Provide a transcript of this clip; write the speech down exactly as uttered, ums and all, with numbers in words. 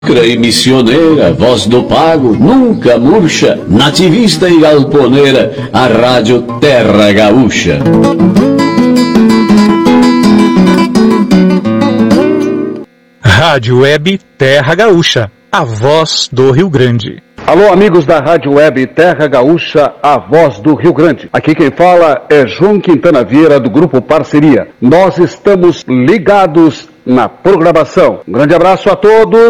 E missioneira, voz do pago, nunca murcha, nativista e galponeira, a Rádio Terra Gaúcha. Rádio Web Terra Gaúcha, a voz do Rio Grande. Alô, amigos da Rádio Web Terra Gaúcha, a voz do Rio Grande. Aqui quem fala é João Quintana Vieira, do Grupo Parceria. Nós estamos ligados na programação. Um grande abraço a todos.